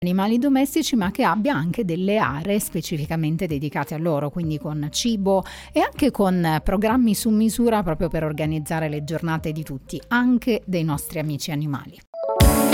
animali domestici, ma che abbia anche delle aree specificamente dedicate a loro, quindi con cibo e anche con programmi su misura proprio per organizzare le giornate di tutti, anche dei nostri amici animali.